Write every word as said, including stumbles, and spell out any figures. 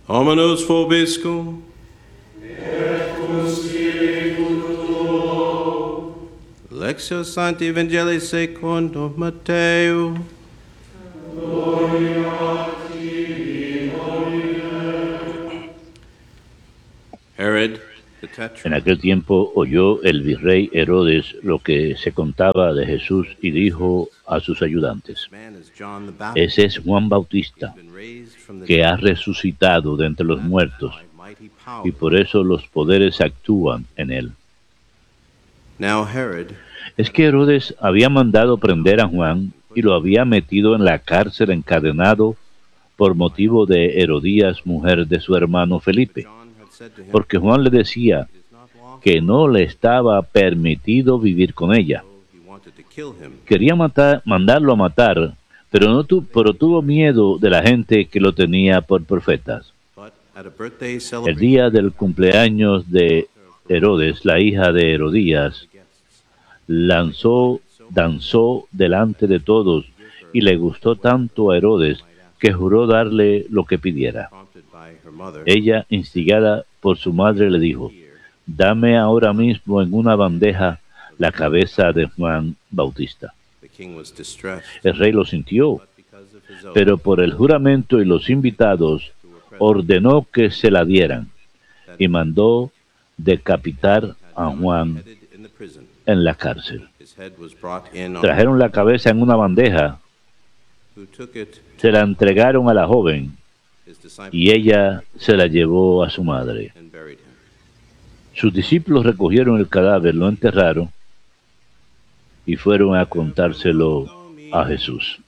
Omenos vobiscum. Lectio Sancti Evangelii secundum Matteo. Herod, the En tetrarch, aquel tiempo oyó el virrey Herodes lo que se contaba de Jesús y dijo a sus ayudantes: man is John the Baptist. Ese es Juan Bautista, He's been raised from the que ha dead. resucitado de entre los muertos, By mighty power. y por eso los poderes actúan en él. Now Herod, Es que Herodes había mandado prender a Juan y lo había metido en la cárcel encadenado por motivo de Herodías, mujer de su hermano Felipe, John had said to him, porque Juan le decía it is not lawful, que no le estaba permitido vivir con ella. he wanted to kill him. Quería matar, mandarlo a matar, pero, no tu, pero tuvo miedo de la gente que lo tenía por profetas. But at a birthday El celebration, día del cumpleaños de Herodes, la hija de Herodías, lanzó, danzó delante de todos y le gustó tanto a Herodes que juró darle lo que pidiera. prompted by her mother, Ella, instigada por su madre, le dijo: Dame ahora mismo en una bandeja la cabeza de Juan Bautista. the king was distressed. El rey lo sintió, But because of his oath, pero por el juramento y los invitados ordenó que se la dieran y mandó decapitar a Juan headed in the prison. en la cárcel. His head was brought in on Trajeron la cabeza en una bandeja, who took it, se la entregaron a la joven his disciples, y ella se la llevó a su madre. and buried him. Sus discípulos recogieron el cadáver, lo enterraron y fueron a contárselo a Jesús.